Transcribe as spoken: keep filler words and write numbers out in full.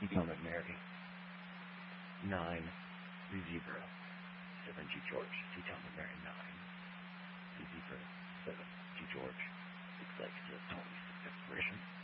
T Thomas Mary. Nine, Z zebra. Seven, G George. T Thomas Mary. Nine, Z zebra. Seven, G George. Six legs to Tony's expiration.